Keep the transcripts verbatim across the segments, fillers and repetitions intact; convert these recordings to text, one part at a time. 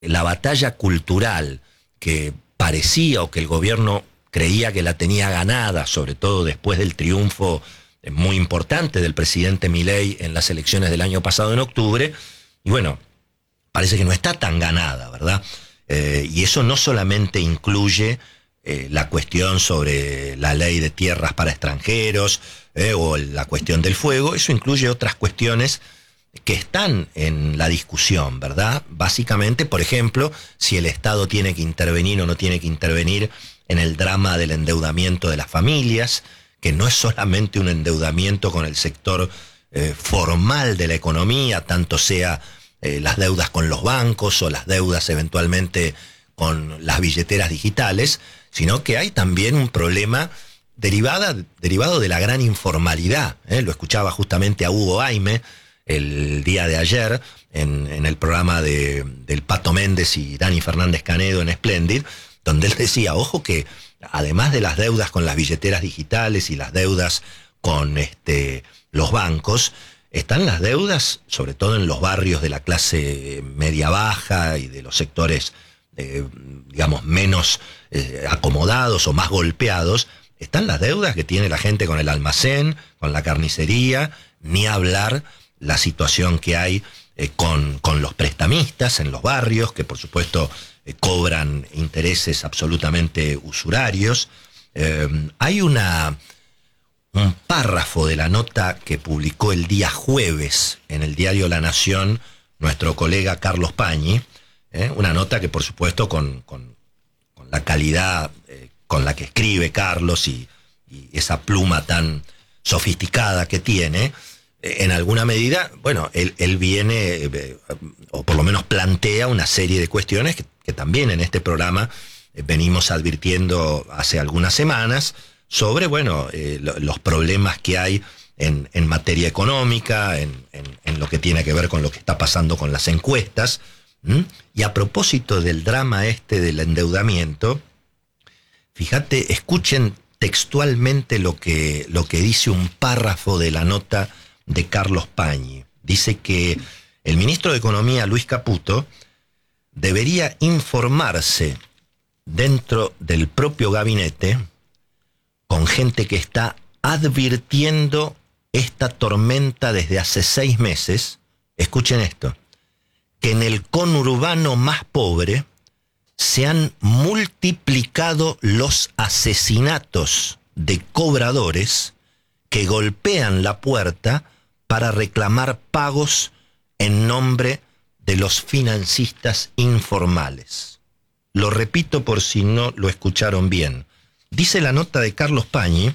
la batalla cultural que parecía o que el gobierno creía que la tenía ganada, sobre todo después del triunfo muy importante del presidente Milei en las elecciones del año pasado en octubre, y bueno, parece que no está tan ganada, ¿verdad? Eh, y eso no solamente incluye eh, la cuestión sobre la ley de tierras para extranjeros eh, o la cuestión del fuego, eso incluye otras cuestiones que están en la discusión, ¿verdad? Básicamente, por ejemplo, si el Estado tiene que intervenir o no tiene que intervenir en el drama del endeudamiento de las familias, que no es solamente un endeudamiento con el sector eh, formal de la economía, tanto sea eh, las deudas con los bancos o las deudas eventualmente con las billeteras digitales, sino que hay también un problema derivada, derivado de la gran informalidad. ¿eh? Lo escuchaba justamente a Hugo Aime el día de ayer en, en el programa de, del Pato Méndez y Dani Fernández Canedo en Splendid, donde él decía, ojo que además de las deudas con las billeteras digitales y las deudas con este, los bancos, están las deudas, sobre todo en los barrios de la clase media-baja y de los sectores, eh, digamos, menos eh, acomodados o más golpeados, están las deudas que tiene la gente con el almacén, con la carnicería, ni hablar la situación que hay eh, con, con los prestamistas en los barrios, que por supuesto eh, cobran intereses absolutamente usurarios. Eh, hay una... un párrafo de la nota que publicó el día jueves en el diario La Nación nuestro colega Carlos Pañi, ¿eh? Una nota que por supuesto con, con, con la calidad eh, con la que escribe Carlos y, y esa pluma tan sofisticada que tiene, eh, en alguna medida, bueno, él, él viene, eh, o por lo menos plantea una serie de cuestiones que, que también en este programa eh, venimos advirtiendo hace algunas semanas, sobre, bueno, eh, lo, los problemas que hay en, en materia económica, en, en, en lo que tiene que ver con lo que está pasando con las encuestas. ¿Mm? Y a propósito del drama este del endeudamiento, fíjate, escuchen textualmente lo que, lo que dice un párrafo de la nota de Carlos Pañi. Dice que el ministro de Economía, Luis Caputo, debería informarse dentro del propio gabinete con gente que está advirtiendo esta tormenta desde hace seis meses, escuchen esto, que en el conurbano más pobre se han multiplicado los asesinatos de cobradores que golpean la puerta para reclamar pagos en nombre de los financistas informales. Lo repito por si no lo escucharon bien. Dice la nota de Carlos Pañi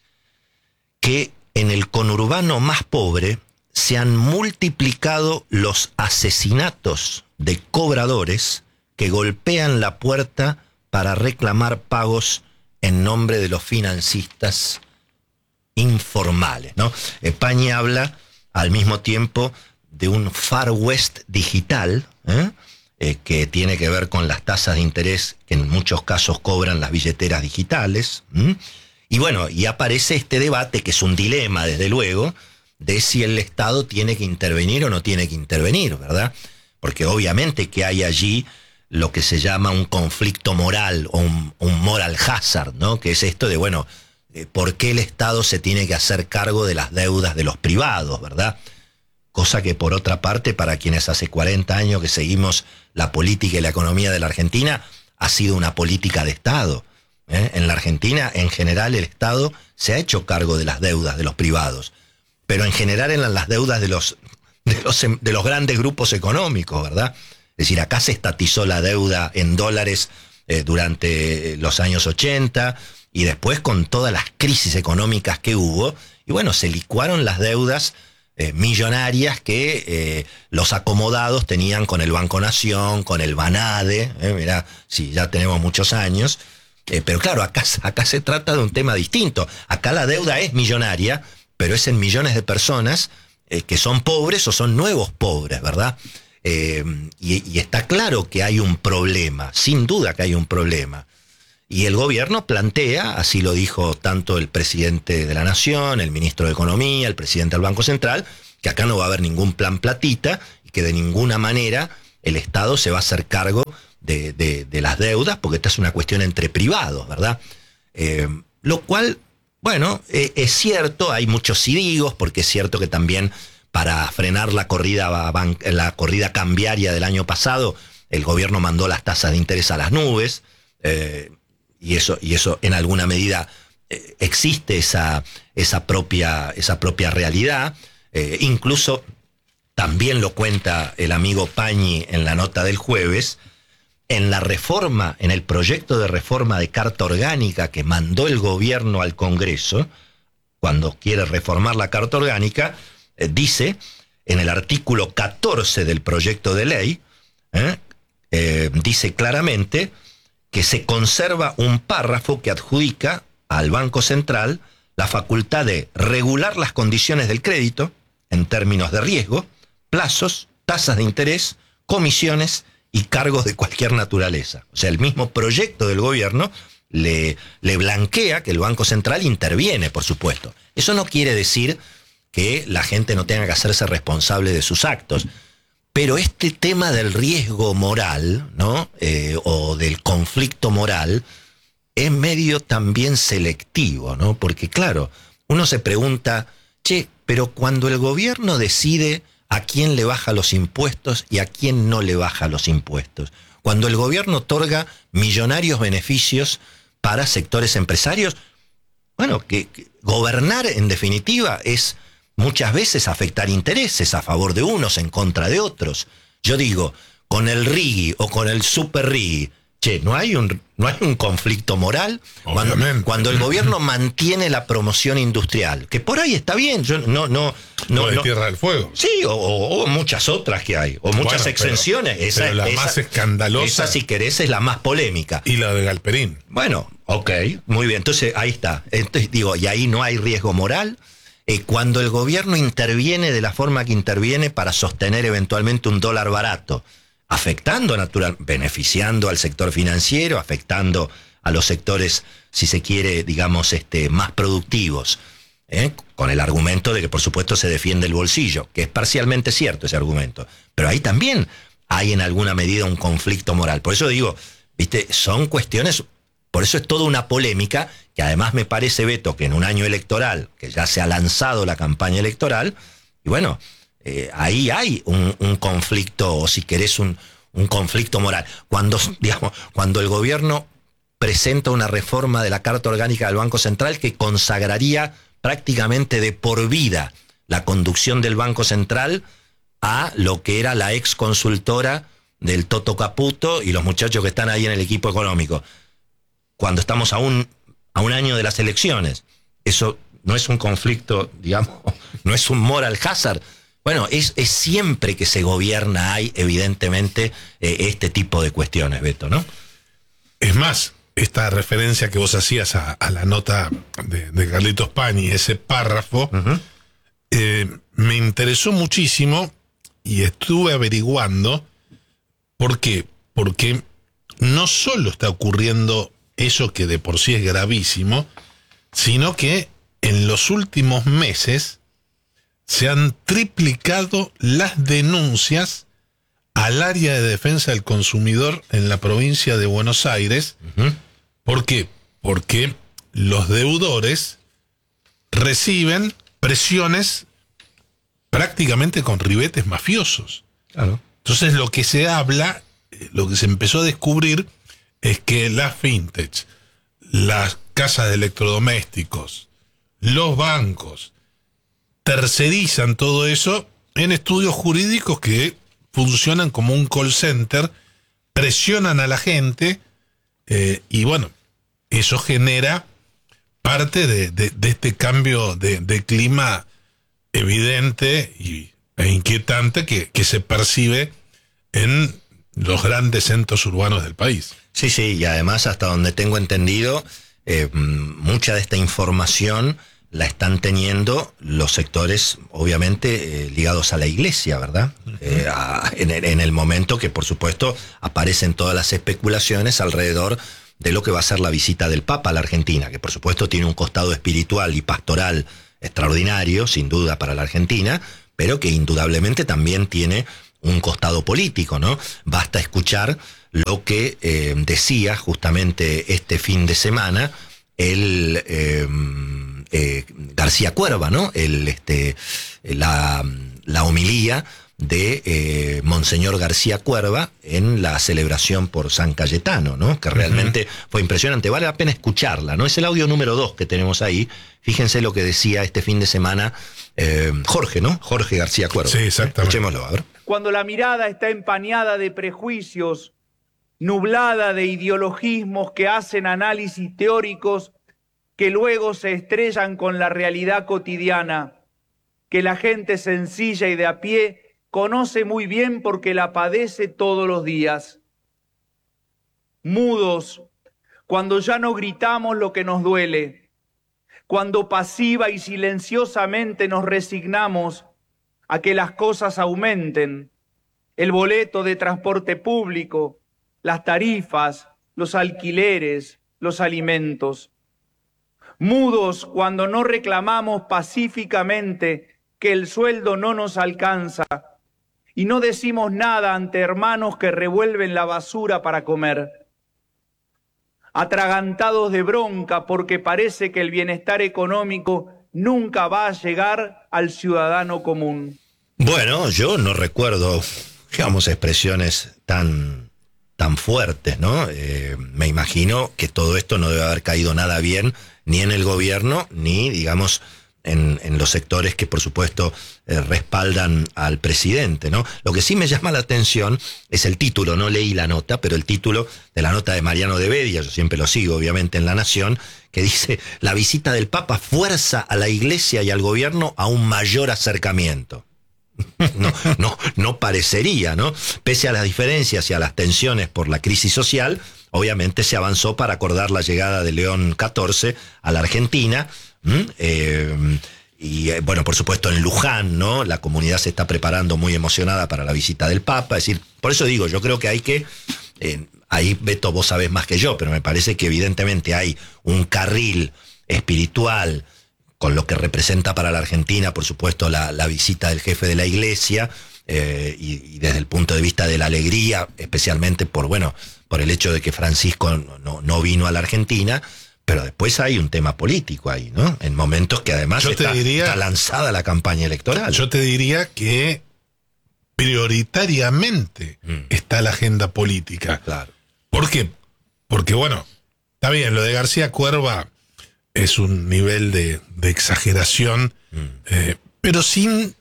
que en el conurbano más pobre se han multiplicado los asesinatos de cobradores que golpean la puerta para reclamar pagos en nombre de los financistas informales, ¿no? Pañi habla al mismo tiempo de un Far West digital, ¿eh? Eh, que tiene que ver con las tasas de interés que en muchos casos cobran las billeteras digitales. ¿m? Y bueno, y aparece este debate, que es un dilema, desde luego, de si el Estado tiene que intervenir o no tiene que intervenir, ¿verdad? Porque obviamente que hay allí lo que se llama un conflicto moral o un, un moral hazard, ¿no? Que es esto de, bueno, eh, ¿por qué el Estado se tiene que hacer cargo de las deudas de los privados, ¿verdad? Cosa que por otra parte, para quienes hace cuarenta años que seguimos la política y la economía de la Argentina, ha sido una política de Estado. ¿eh? En la Argentina, en general, el Estado se ha hecho cargo de las deudas de los privados, pero en general eran las deudas de los, de los, de los grandes grupos económicos, ¿verdad? Es decir, acá se estatizó la deuda en dólares eh, durante los años ochenta, y después con todas las crisis económicas que hubo, y bueno, se licuaron las deudas Eh, millonarias que eh, los acomodados tenían con el Banco Nación, con el Banade, eh, mirá, sí, ya tenemos muchos años, eh, pero claro, acá, acá se trata de un tema distinto. Acá la deuda es millonaria, pero es en millones de personas eh, que son pobres o son nuevos pobres, ¿verdad? Eh, y, y está claro que hay un problema, sin duda que hay un problema. Y el gobierno plantea, así lo dijo tanto el presidente de la Nación, el ministro de Economía, el presidente del Banco Central, que acá no va a haber ningún plan platita y que de ninguna manera el Estado se va a hacer cargo de, de, de las deudas, porque esta es una cuestión entre privados, ¿verdad? Eh, lo cual, bueno, eh, es cierto, hay muchos sidigos, porque es cierto que también para frenar la corrida, la corrida cambiaria del año pasado, el gobierno mandó las tasas de interés a las nubes, eh, y eso, y eso en alguna medida eh, existe esa, esa, propia, esa propia realidad. Eh, incluso también lo cuenta el amigo Pañi en la nota del jueves, en la reforma, en el proyecto de reforma de Carta Orgánica que mandó el gobierno al Congreso, cuando quiere reformar la Carta Orgánica, eh, dice en el artículo catorce del proyecto de ley, eh, eh, dice claramente que se conserva un párrafo que adjudica al Banco Central la facultad de regular las condiciones del crédito en términos de riesgo, plazos, tasas de interés, comisiones y cargos de cualquier naturaleza. O sea, el mismo proyecto del gobierno le, le blanquea que el Banco Central interviene, por supuesto. Eso no quiere decir que la gente no tenga que hacerse responsable de sus actos. Pero este tema del riesgo moral, ¿no? Eh, o del conflicto moral, es medio también selectivo, ¿no? Porque claro, uno se pregunta, che, pero cuando el gobierno decide a quién le baja los impuestos y a quién no le baja los impuestos, cuando el gobierno otorga millonarios beneficios para sectores empresarios, bueno, que, que gobernar en definitiva es muchas veces afectar intereses a favor de unos en contra de otros. Yo digo, con el RIGI o con el Super RIGI, che, ¿no hay un, no hay un conflicto moral? Cuando, cuando el gobierno mantiene la promoción industrial, que por ahí está bien, yo no, no, no, de no Tierra del Fuego. Sí, o, o, o muchas otras que hay, o muchas bueno, exenciones. Pero, esa, pero la esa, más escandalosa. Esa, si querés, es la más polémica. Y la de Galperín. Bueno, ok, muy bien. Entonces, ahí está. Entonces, digo, y ahí no hay riesgo moral. Eh, cuando el gobierno interviene de la forma que interviene para sostener eventualmente un dólar barato, afectando natural, beneficiando al sector financiero, afectando a los sectores, si se quiere, digamos, este, más productivos, ¿eh? Con el argumento de que, por supuesto, se defiende el bolsillo, que es parcialmente cierto ese argumento, pero ahí también hay en alguna medida un conflicto moral. Por eso digo, viste, son cuestiones, por eso es toda una polémica, que además me parece, Beto, que en un año electoral, que ya se ha lanzado la campaña electoral, y bueno, eh, ahí hay un, un conflicto, o si querés, un, un conflicto moral. Cuando, digamos, cuando el gobierno presenta una reforma de la Carta Orgánica del Banco Central que consagraría prácticamente de por vida la conducción del Banco Central a lo que era la ex consultora del Toto Caputo y los muchachos que están ahí en el equipo económico. Cuando estamos a un, a un año de las elecciones, eso no es un conflicto, digamos, no es un moral hazard. Bueno, es, es siempre que se gobierna hay, evidentemente, eh, este tipo de cuestiones, Beto, ¿no? Es más, esta referencia que vos hacías a, a la nota de, de Carlitos Pañi, ese párrafo, uh-huh. eh, me interesó muchísimo y estuve averiguando por qué. Porque no solo está ocurriendo eso que de por sí es gravísimo, sino que en los últimos meses se han triplicado las denuncias al área de defensa del consumidor en la provincia de Buenos Aires. Uh-huh. ¿Por qué? Porque los deudores reciben presiones prácticamente con ribetes mafiosos. Claro. Entonces lo que se habla, lo que se empezó a descubrir es que las fintechs, las casas de electrodomésticos, los bancos, tercerizan todo eso en estudios jurídicos que funcionan como un call center, presionan a la gente, eh, y bueno, eso genera parte de, de, de este cambio de, de clima evidente y, e inquietante que, que se percibe en los grandes centros urbanos del país. Sí, sí, y además, hasta donde tengo entendido, eh, mucha de esta información la están teniendo los sectores, obviamente, eh, ligados a la iglesia, ¿verdad? Uh-huh. Eh, a, en, el, en el momento que, por supuesto, aparecen todas las especulaciones alrededor de lo que va a ser la visita del Papa a la Argentina, que por supuesto tiene un costado espiritual y pastoral extraordinario, sin duda, para la Argentina, pero que indudablemente también tiene un costado político, ¿no? Basta escuchar lo que eh, decía justamente este fin de semana el eh, eh, García Cuerva, ¿no? El, este, la, la homilía de eh, Monseñor García Cuerva en la celebración por San Cayetano, ¿no? Que realmente uh-huh. fue impresionante. Vale la pena escucharla, ¿no? Es el audio número dos que tenemos ahí. Fíjense lo que decía este fin de semana eh, Jorge, ¿no? Jorge García Cuerva. Sí, exactamente. Escuchémoslo, a ver. Cuando la mirada está empañada de prejuicios, nublada de ideologismos que hacen análisis teóricos que luego se estrellan con la realidad cotidiana, que la gente sencilla y de a pie conoce muy bien porque la padece todos los días. Mudos, cuando ya no gritamos lo que nos duele, cuando pasiva y silenciosamente nos resignamos a que las cosas aumenten, el boleto de transporte público, las tarifas, los alquileres, los alimentos. Mudos cuando no reclamamos pacíficamente que el sueldo no nos alcanza y no decimos nada ante hermanos que revuelven la basura para comer. Atragantados de bronca porque parece que el bienestar económico nunca va a llegar al ciudadano común. Bueno, yo no recuerdo, digamos, expresiones tan, tan fuertes, ¿no? Eh, me imagino que todo esto no debe haber caído nada bien, ni en el gobierno, ni, digamos, en, en los sectores que, por supuesto, eh, respaldan al presidente, ¿no? Lo que sí me llama la atención es el título, no leí la nota, pero el título de la nota de Mariano de Bedia, yo siempre lo sigo, obviamente, en La Nación, que dice: la visita del Papa fuerza a la Iglesia y al gobierno a un mayor acercamiento. No, no, no parecería, ¿no? Pese a las diferencias y a las tensiones por la crisis social, obviamente se avanzó para acordar la llegada de León catorce a la Argentina. ¿Mm? Eh, y eh, bueno, por supuesto en Luján, ¿no? La comunidad se está preparando muy emocionada para la visita del Papa. Es decir, por eso digo, yo creo que hay que, eh, ahí Beto vos sabés más que yo, pero me parece que evidentemente hay un carril espiritual con lo que representa para la Argentina, por supuesto, la, la visita del jefe de la Iglesia, eh, y, y desde el punto de vista de la alegría, especialmente por, bueno, por el hecho de que Francisco no, no vino a la Argentina, pero después hay un tema político ahí, ¿no? En momentos que además está, diría, está lanzada la campaña electoral. Yo te diría que prioritariamente mm. está la agenda política. Claro. ¿Por qué? Porque, bueno, está bien, lo de García Cuerva es un nivel de, de exageración, mm. eh, pero sin...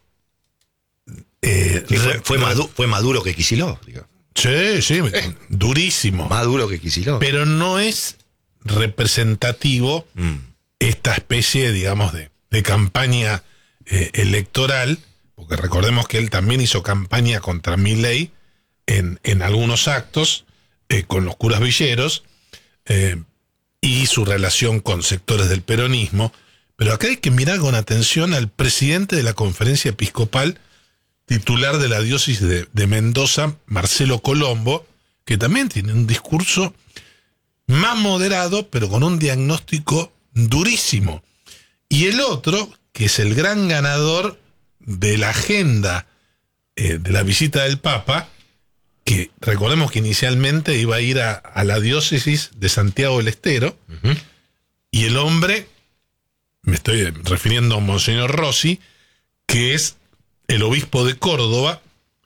Eh, sí, fue, fue, más du- fue más duro que Kicillof, digo. Sí, sí, eh, durísimo. Más duro que Kicillof. Pero no es representativo mm. esta especie, digamos, de, de campaña eh, electoral, porque recordemos que él también hizo campaña contra Milei en, en algunos actos, eh, con los curas villeros, eh, y su relación con sectores del peronismo. Pero acá hay que mirar con atención al presidente de la Conferencia Episcopal, titular de la diócesis de, de Mendoza, Marcelo Colombo, que también tiene un discurso más moderado, pero con un diagnóstico durísimo. Y el otro, que es el gran ganador de la agenda eh, de la visita del Papa, que recordemos que inicialmente iba a ir a, a la diócesis de Santiago del Estero, uh-huh. y el hombre, me estoy refiriendo a Monseñor Rossi, que es el obispo de Córdoba,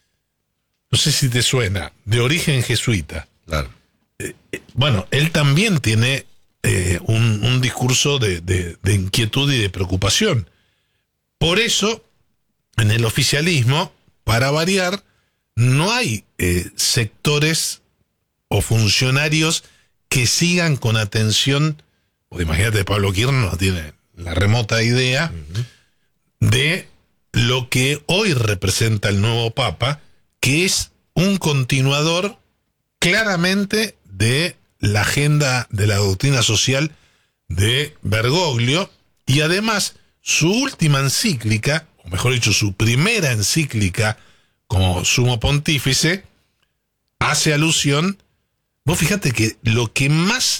no sé si te suena, de origen jesuita. Claro. Eh, eh, bueno, él también tiene eh, un, un discurso de, de, de inquietud y de preocupación. Por eso, en el oficialismo, para variar, no hay eh, sectores o funcionarios que sigan con atención, porque imagínate, Pablo Kirchner no tiene la remota idea uh-huh. de lo que hoy representa el nuevo Papa, que es un continuador claramente de la agenda de la doctrina social de Bergoglio, y además su última encíclica, o mejor dicho, su primera encíclica como sumo pontífice, hace alusión. Vos fíjate que lo que más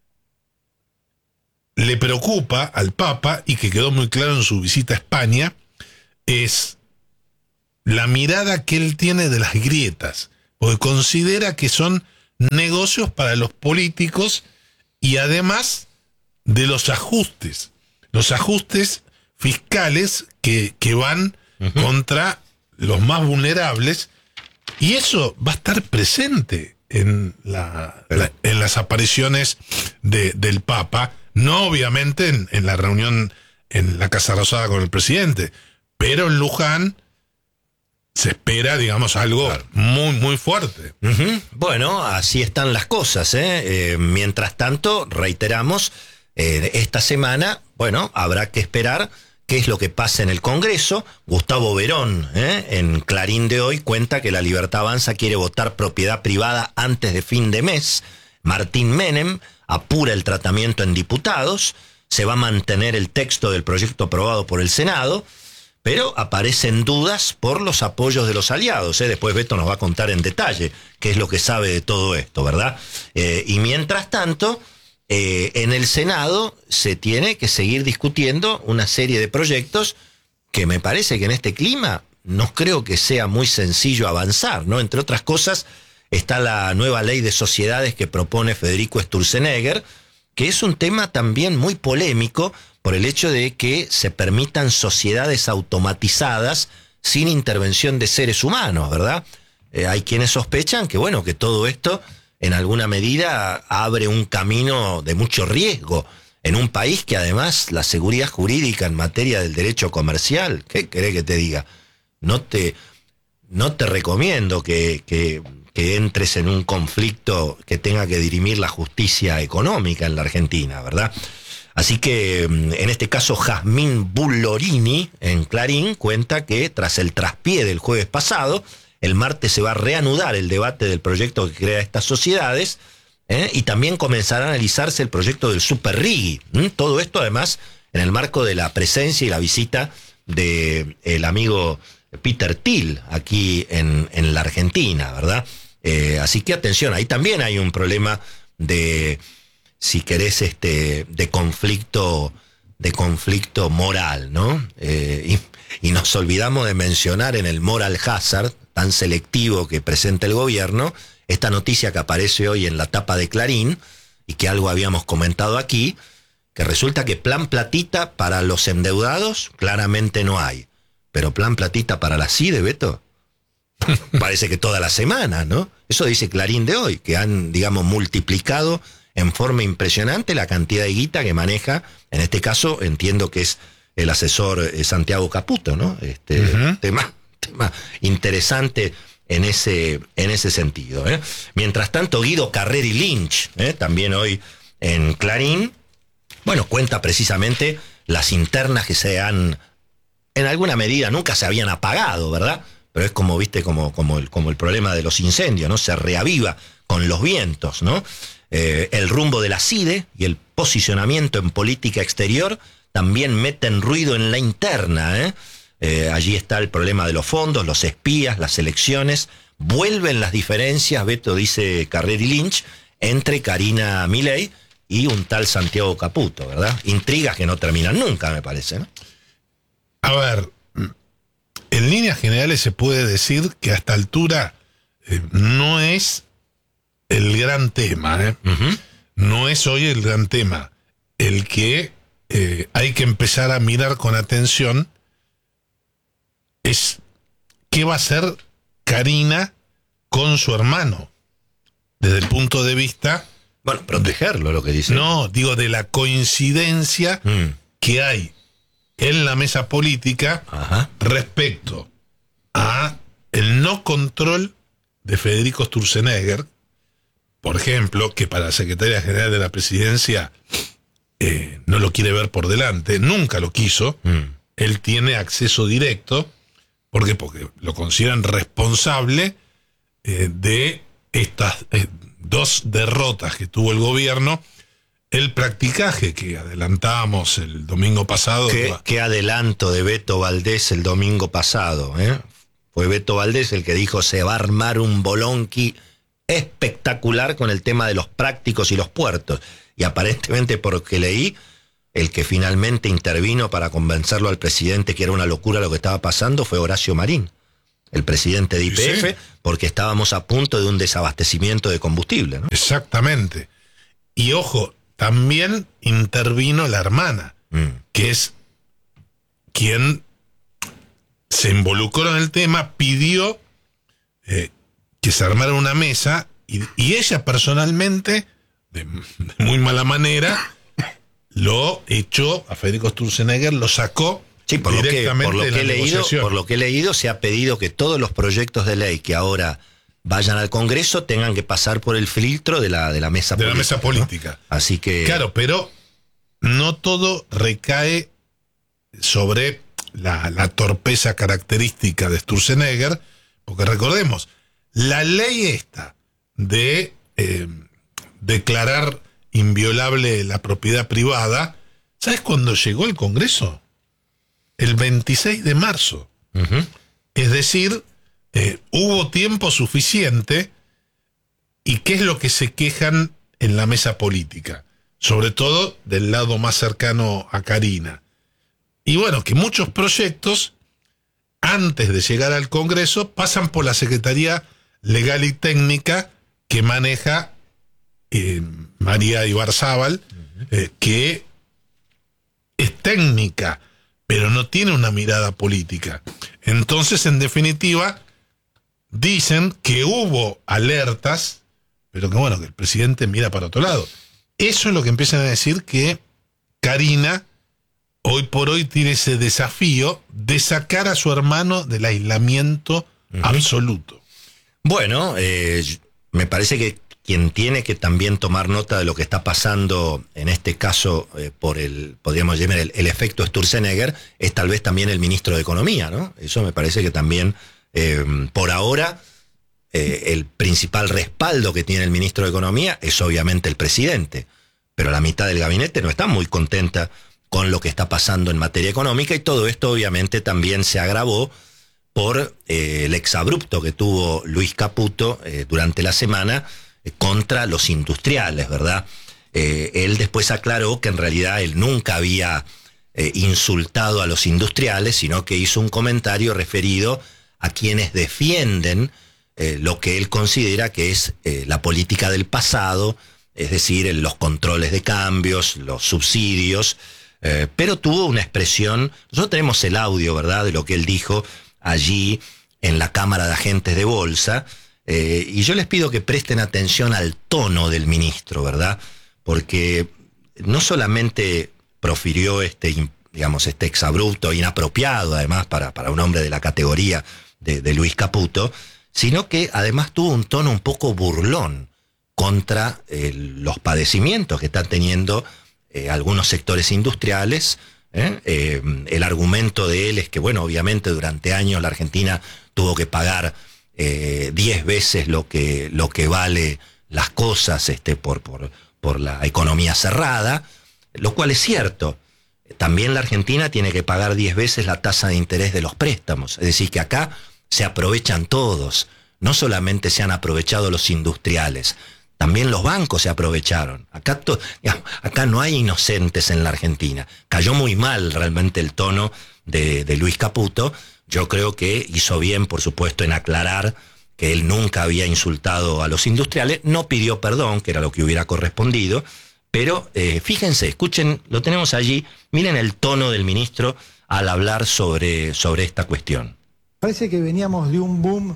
le preocupa al Papa, y que quedó muy claro en su visita a España, es la mirada que él tiene de las grietas, porque considera que son negocios para los políticos y además de los ajustes, los ajustes fiscales que, que van uh-huh. contra los más vulnerables, y eso va a estar presente en, la, la, en las apariciones de, del Papa, no obviamente en, en la reunión en la Casa Rosada con el presidente, pero en Luján se espera, digamos, algo claro. muy, muy fuerte. Uh-huh. Bueno, así están las cosas, ¿eh? Eh, mientras tanto, reiteramos, eh, esta semana, bueno, habrá que esperar qué es lo que pasa en el Congreso. Gustavo Verón, ¿eh? en Clarín de hoy, cuenta que La Libertad Avanza quiere votar propiedad privada antes de fin de mes. Martín Menem apura el tratamiento en diputados. Se va a mantener el texto del proyecto aprobado por el Senado, pero aparecen dudas por los apoyos de los aliados. ¿eh? Después Beto nos va a contar en detalle qué es lo que sabe de todo esto, ¿verdad? Eh, y mientras tanto, eh, en el Senado se tiene que seguir discutiendo una serie de proyectos que me parece que en este clima no creo que sea muy sencillo avanzar, ¿no? Entre otras cosas, está la nueva ley de sociedades que propone Federico Sturzenegger, que es un tema también muy polémico por el hecho de que se permitan sociedades automatizadas sin intervención de seres humanos, ¿verdad? Eh, hay quienes sospechan que, bueno, que todo esto en alguna medida abre un camino de mucho riesgo en un país que además la seguridad jurídica en materia del derecho comercial, ¿qué querés que te diga? No te, no te recomiendo que... que que entres en un conflicto que tenga que dirimir la justicia económica en la Argentina, ¿verdad? Así que, en este caso, Jazmín Bullorini, en Clarín, cuenta que tras el traspié del jueves pasado, el martes se va a reanudar el debate del proyecto que crea estas sociedades, ¿eh? y también comenzará a analizarse el proyecto del Super Riggi. ¿eh? Todo esto, además, en el marco de la presencia y la visita del amigo Peter Thiel aquí en, en la Argentina, ¿verdad? Eh, así que atención, ahí también hay un problema de, si querés, este, de conflicto, de conflicto moral, ¿no? Eh, y, y nos olvidamos de mencionar en el moral hazard tan selectivo que presenta el gobierno, esta noticia que aparece hoy en la tapa de Clarín, y que algo habíamos comentado aquí, que resulta que plan platita para los endeudados claramente no hay, pero plan platita para la C I D E, Beto, parece que toda la semana, ¿no? Eso dice Clarín de hoy, que han, digamos, multiplicado en forma impresionante la cantidad de guita que maneja, en este caso entiendo que es el asesor eh, Santiago Caputo, ¿no? Este uh-huh. tema, tema interesante en ese, en ese sentido, ¿eh? Mientras tanto, Guido Carreri Lynch, ¿eh? también hoy en Clarín, bueno, cuenta precisamente las internas que se han, en alguna medida, nunca se habían apagado, ¿verdad? Pero es como, viste, como, como, el, como el problema de los incendios, ¿no? Se reaviva con los vientos, ¿no? Eh, el rumbo de la C I D E y el posicionamiento en política exterior también meten ruido en la interna, ¿eh? Eh, allí está el problema de los fondos, los espías, las elecciones. Vuelven las diferencias, Beto, dice Carreri Lynch, entre Karina Milei y un tal Santiago Caputo, ¿verdad? Intrigas que no terminan nunca, me parece, ¿no? A ver, en líneas generales se puede decir que a esta altura eh, no es el gran tema, ¿eh? Uh-huh. No es hoy el gran tema. El que eh, hay que empezar a mirar con atención es qué va a hacer Karina con su hermano, desde el punto de vista... Bueno, protegerlo, lo que dice. No, digo, de la coincidencia mm. que hay en la mesa política Ajá. respecto a el no control de Federico Sturzenegger, por ejemplo, que para la Secretaría General de la Presidencia eh, no lo quiere ver por delante, nunca lo quiso, mm. él tiene acceso directo, ¿por qué? Porque lo consideran responsable eh, de estas eh, dos derrotas que tuvo el gobierno. El practicaje que adelantamos el domingo pasado. ¿Qué, qué adelanto de Beto Valdés el domingo pasado? ¿eh? Fue Beto Valdés el que dijo se va a armar un bolonqui espectacular con el tema de los prácticos y los puertos. Y aparentemente, por lo que leí, el que finalmente intervino para convencerlo al presidente que era una locura lo que estaba pasando fue Horacio Marín. el presidente de Y P F, sí, porque estábamos a punto de un desabastecimiento de combustible, ¿no? Exactamente. Y ojo, también intervino la hermana, mm. que es quien se involucró en el tema, pidió eh, que se armara una mesa y, y ella personalmente, de, de muy mala manera, lo echó a Federico Sturzenegger, lo sacó. Sí, por lo, que, por, lo que he leído, por lo que he leído, se ha pedido que todos los proyectos de ley que ahora vayan al Congreso tengan que pasar por el filtro de la, de la mesa de política. la mesa política. ¿No? Así que... Claro, pero no todo recae sobre la, la torpeza característica de Sturzenegger, porque recordemos, la ley esta de eh, declarar inviolable la propiedad privada, ¿sabes cuándo llegó al Congreso? El veintiséis de marzo. Uh-huh. Es decir, eh, hubo tiempo suficiente. ¿Y qué es lo que se quejan en la mesa política? Sobre todo del lado más cercano a Karina. Y bueno, que muchos proyectos, antes de llegar al Congreso, pasan por la Secretaría Legal y Técnica que maneja eh, María Ibarzábal, uh-huh. eh, que es técnica, pero no tiene una mirada política. Entonces, en definitiva, dicen que hubo alertas, pero que bueno, que el presidente mira para otro lado. Eso es lo que empiezan a decir, que Karina hoy por hoy tiene ese desafío de sacar a su hermano del aislamiento uh-huh. absoluto. Bueno, eh, me parece que quien tiene que también tomar nota de lo que está pasando, en este caso, eh, por el, podríamos llamar el, el efecto Sturzenegger, es tal vez también el ministro de Economía, ¿no? Eso me parece que también, eh, por ahora, eh, el principal respaldo que tiene el ministro de Economía es obviamente el presidente, pero la mitad del gabinete no está muy contenta con lo que está pasando en materia económica, y todo esto obviamente también se agravó por eh, el exabrupto que tuvo Luis Caputo eh, durante la semana, contra los industriales, ¿verdad? Eh, él después aclaró que en realidad él nunca había eh, insultado a los industriales, sino que hizo un comentario referido a quienes defienden eh, lo que él considera que es eh, la política del pasado, es decir, los controles de cambios, los subsidios, eh, pero tuvo una expresión, nosotros tenemos el audio, ¿verdad?, de lo que él dijo allí en la Cámara de Agentes de Bolsa. Eh, y yo les pido que presten atención al tono del ministro, ¿verdad? Porque no solamente profirió este, digamos, este exabrupto inapropiado, además, para, para un hombre de la categoría de, de Luis Caputo, sino que además tuvo un tono un poco burlón contra eh, los padecimientos que están teniendo eh, algunos sectores industriales. ¿eh? Eh, el argumento de él es que, bueno, obviamente durante años la Argentina tuvo que pagar Eh, diez veces lo que, lo que vale las cosas este, por, por, por la economía cerrada, lo cual es cierto. También la Argentina tiene que pagar diez veces la tasa de interés de los préstamos. Es decir, que acá se aprovechan todos. No solamente se han aprovechado los industriales, también los bancos se aprovecharon. Acá, to, digamos, acá no hay inocentes en la Argentina. Cayó muy mal realmente el tono de, de Luis Caputo. Yo creo que hizo bien, por supuesto, en aclarar que él nunca había insultado a los industriales, no pidió perdón, que era lo que hubiera correspondido, pero eh, fíjense, escuchen, lo tenemos allí, miren el tono del ministro al hablar sobre, sobre esta cuestión. Parece que veníamos de un boom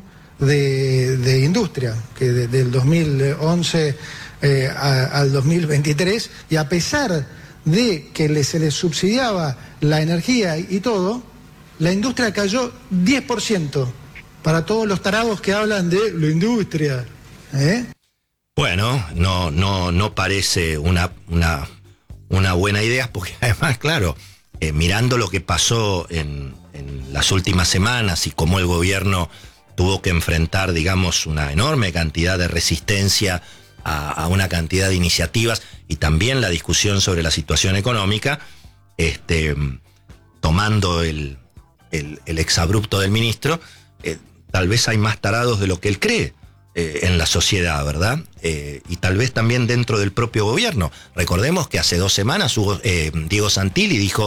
de, de industria, que de, del dos mil once eh, a, al dos mil veintitrés, y a pesar de que le, se les subsidiaba la energía y, y todo, la industria cayó diez por ciento, para todos los tarados que hablan de la industria. ¿eh? Bueno, no, no, no parece una, una, una buena idea, porque además, claro, eh, mirando lo que pasó en, en las últimas semanas y cómo el gobierno tuvo que enfrentar, digamos, una enorme cantidad de resistencia a, a una cantidad de iniciativas, y también la discusión sobre la situación económica, este, tomando el... El, el exabrupto del ministro, eh, tal vez hay más tarados de lo que él cree eh, en la sociedad, ¿verdad? Eh, y tal vez también dentro del propio gobierno. Recordemos que hace dos semanas hubo, eh, Diego Santilli dijo,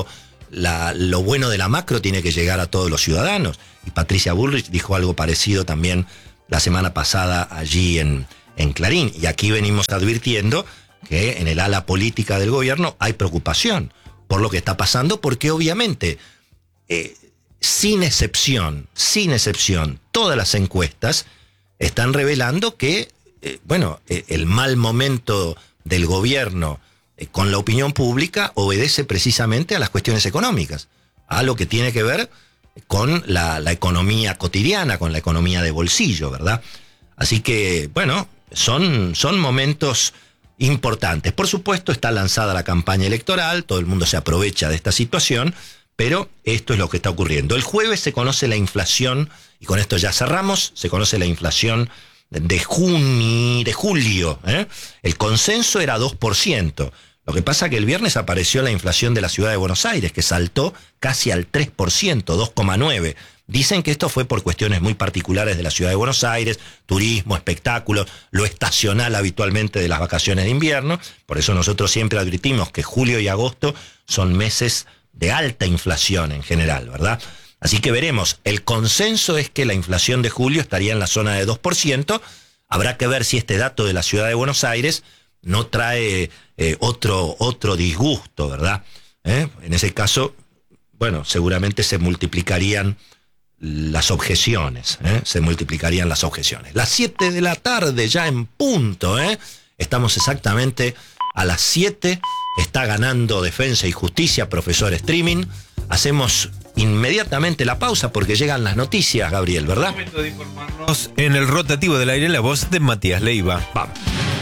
la, lo bueno de la macro tiene que llegar a todos los ciudadanos. Y Patricia Bullrich dijo algo parecido también la semana pasada allí en, en Clarín. Y aquí venimos advirtiendo que en el ala política del gobierno hay preocupación por lo que está pasando, porque obviamente, eh, sin excepción, sin excepción, todas las encuestas están revelando que, eh, bueno, eh, el mal momento del gobierno eh, con la opinión pública obedece precisamente a las cuestiones económicas, a lo que tiene que ver con la, la economía cotidiana, con la economía de bolsillo, ¿verdad? Así que, bueno, son, son momentos importantes. Por supuesto, está lanzada la campaña electoral, todo el mundo se aprovecha de esta situación, pero esto es lo que está ocurriendo. El jueves se conoce la inflación, y con esto ya cerramos, se conoce la inflación de junio, de julio, ¿eh? El consenso era dos por ciento. Lo que pasa es que el viernes apareció la inflación de la ciudad de Buenos Aires, que saltó casi al tres por ciento, dos coma nueve por ciento. Dicen que esto fue por cuestiones muy particulares de la ciudad de Buenos Aires, turismo, espectáculos, lo estacional habitualmente de las vacaciones de invierno. Por eso nosotros siempre advertimos que julio y agosto son meses de alta inflación en general, ¿verdad? Así que veremos. El consenso es que la inflación de julio estaría en la zona de dos por ciento. Habrá que ver si este dato de la ciudad de Buenos Aires no trae eh, otro, otro disgusto, ¿verdad? ¿Eh? En ese caso, bueno, seguramente se multiplicarían las objeciones, ¿eh? Se multiplicarían las objeciones. Las siete de la tarde, ya en punto, ¿eh? Estamos exactamente a las siete. Está ganando Defensa y Justicia, profesor Streaming. Hacemos inmediatamente la pausa porque llegan las noticias, Gabriel, ¿verdad? Momento de informarnos en el rotativo del aire, la voz de Matías Leiva. Vamos.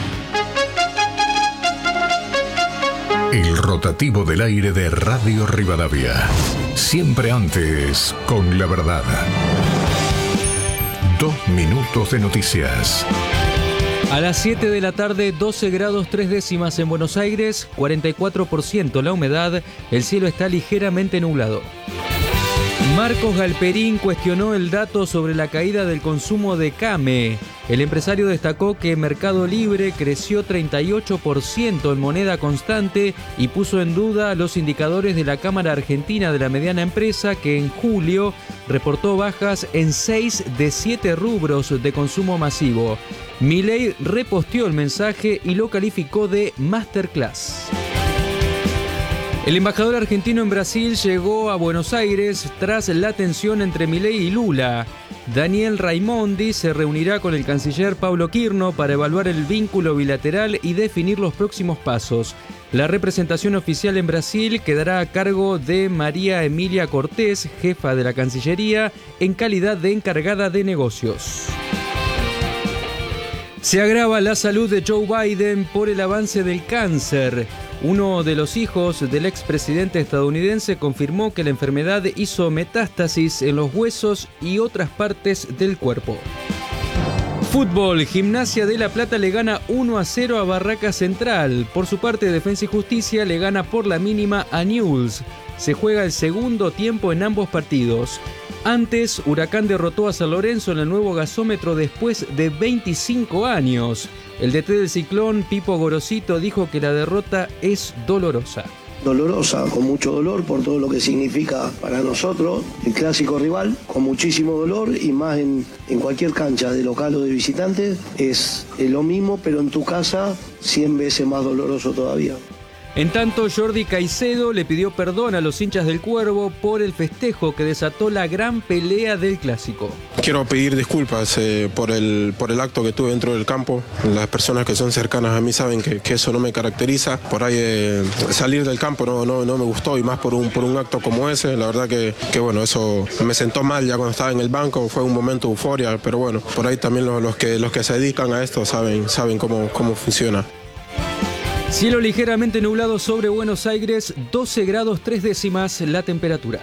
El rotativo del aire de Radio Rivadavia. Siempre antes, con la verdad. Dos minutos de noticias. A las siete de la tarde, doce grados tres décimas en Buenos Aires, cuarenta y cuatro por ciento la humedad, el cielo está ligeramente nublado. Marcos Galperín cuestionó el dato sobre la caída del consumo de Came. El empresario destacó que Mercado Libre creció treinta y ocho por ciento en moneda constante y puso en duda los indicadores de la Cámara Argentina de la Mediana Empresa, que en julio reportó bajas en seis de siete rubros de consumo masivo. Milei reposteó el mensaje y lo calificó de masterclass. El embajador argentino en Brasil llegó a Buenos Aires tras la tensión entre Milei y Lula. Daniel Raimondi se reunirá con el canciller Paulo Quirno para evaluar el vínculo bilateral y definir los próximos pasos. La representación oficial en Brasil quedará a cargo de María Emilia Cortés, jefa de la Cancillería, en calidad de encargada de negocios. Se agrava la salud de Joe Biden por el avance del cáncer. Uno de los hijos del expresidente estadounidense confirmó que la enfermedad hizo metástasis en los huesos y otras partes del cuerpo. Fútbol, Gimnasia de La Plata le gana uno a cero a Barraca Central. Por su parte, Defensa y Justicia le gana por la mínima a Newell's. Se juega el segundo tiempo en ambos partidos. Antes, Huracán derrotó a San Lorenzo en el nuevo gasómetro después de veinticinco años. El D T del Ciclón, Pipo Gorosito, dijo que la derrota es dolorosa. Dolorosa, con mucho dolor por todo lo que significa para nosotros el clásico rival, con muchísimo dolor y más en, en cualquier cancha de local o de visitante, es, es lo mismo, pero en tu casa cien veces más doloroso todavía. En tanto, Jordi Caicedo le pidió perdón a los hinchas del Cuervo por el festejo que desató la gran pelea del Clásico. Quiero pedir disculpas eh, por, el, por el acto que tuve dentro del campo. Las personas que son cercanas a mí saben que, que eso no me caracteriza. Por ahí eh, salir del campo no, no, no me gustó, y más por un, por un acto como ese. La verdad que, que bueno, eso me sentó mal ya cuando estaba en el banco. Fue un momento de euforia, pero bueno, por ahí también los, los, que, los que se dedican a esto saben, saben cómo, cómo funciona. Cielo ligeramente nublado sobre Buenos Aires, doce grados tres décimas la temperatura.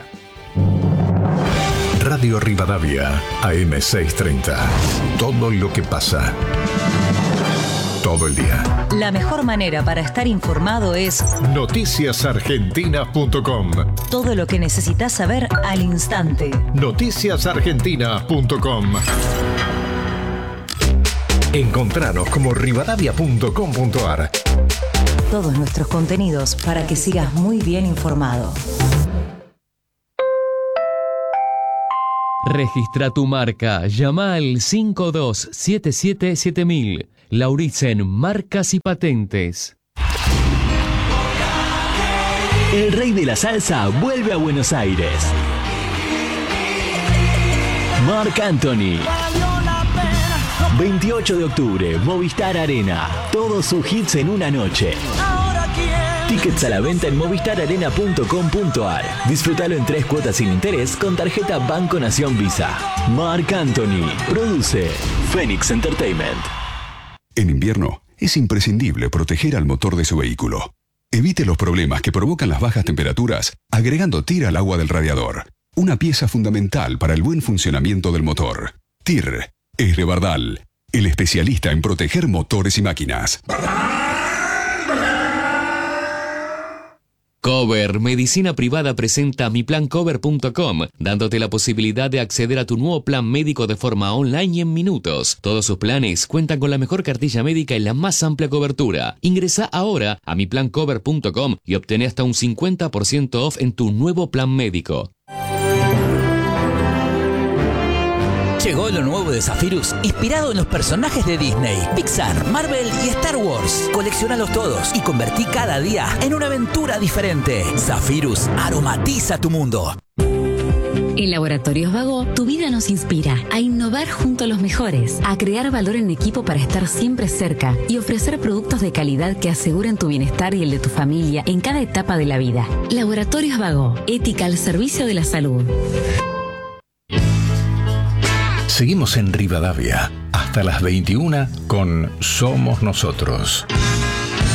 Radio Rivadavia, A M seiscientos treinta. Todo lo que pasa. Todo el día. La mejor manera para estar informado es noticias argentinas punto com. Todo lo que necesitas saber al instante. noticias argentinas punto com. Encontranos como rivadavia punto com punto ar. Todos nuestros contenidos para que sigas muy bien informado. Registra tu marca. Llama al cinco dos siete siete siete mil. Lauritzen Marcas y Patentes. El rey de la salsa vuelve a Buenos Aires. Marc Anthony. veintiocho de octubre, Movistar Arena. Todos sus hits en una noche. Tickets a la venta en movistar arena punto com punto ar. Disfrútalo en tres cuotas sin interés con tarjeta Banco Nación Visa. Marc Anthony. Produce Phoenix Entertainment. En invierno, es imprescindible proteger al motor de su vehículo. Evite los problemas que provocan las bajas temperaturas agregando T I R al agua del radiador. Una pieza fundamental para el buen funcionamiento del motor. T I R es de Bardal, el especialista en proteger motores y máquinas. Cover Medicina Privada presenta mi plan cover punto com, dándote la posibilidad de acceder a tu nuevo plan médico de forma online y en minutos. Todos sus planes cuentan con la mejor cartilla médica y la más amplia cobertura. Ingresa ahora a mi plan cover punto com y obtén hasta un cincuenta por ciento off en tu nuevo plan médico. Llegó lo nuevo de Zephyrus, inspirado en los personajes de Disney, Pixar, Marvel y Star Wars. Coleccionalos todos y convertí cada día en una aventura diferente. Zephyrus aromatiza tu mundo. En Laboratorios Vago, tu vida nos inspira a innovar junto a los mejores, a crear valor en equipo para estar siempre cerca y ofrecer productos de calidad que aseguren tu bienestar y el de tu familia en cada etapa de la vida. Laboratorios Vago, ética al servicio de la salud. Seguimos en Rivadavia hasta las veintiuna con Somos Nosotros.